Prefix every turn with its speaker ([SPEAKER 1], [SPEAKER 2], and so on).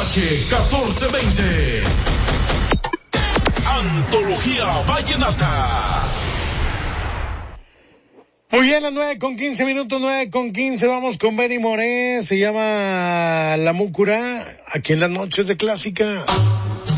[SPEAKER 1] H1420. Antología Vallenata.
[SPEAKER 2] Muy bien, las 9:15, 9:15, vamos con Benny Moré, se llama La Múcura, aquí en las noches de Clásica.